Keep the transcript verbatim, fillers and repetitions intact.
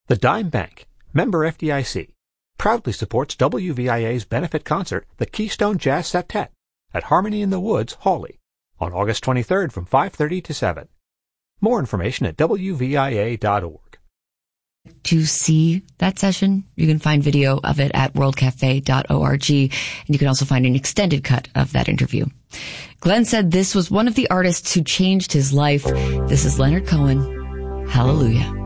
The Dime Bank, member F D I C, proudly supports W V I A's benefit concert, the Keystone Jazz Septet, at Harmony in the Woods, Hawley, on August twenty-third from five thirty to seven. More information at W V I A dot org. To see that session, you can find video of it at world cafe dot org, and you can also find an extended cut of that interview. Glenn said this was one of the artists who changed his life. This is Leonard Cohen. Hallelujah.